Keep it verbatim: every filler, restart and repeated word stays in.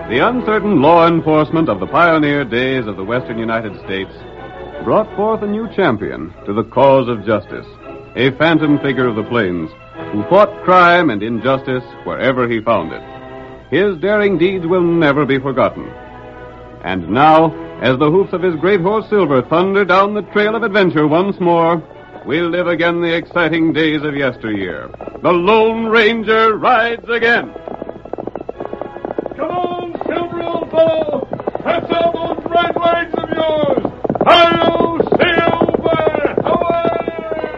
The uncertain law enforcement of the pioneer days of the western United States brought forth a new champion to the cause of justice, a phantom figure of the plains who fought crime and injustice wherever he found it. His daring deeds will never be forgotten. And now, as the hoofs of his great horse Silver thunder down the trail of adventure once more, we'll live again the exciting days of yesteryear. The Lone Ranger rides again. Come on, Silver, old fellow! That's all!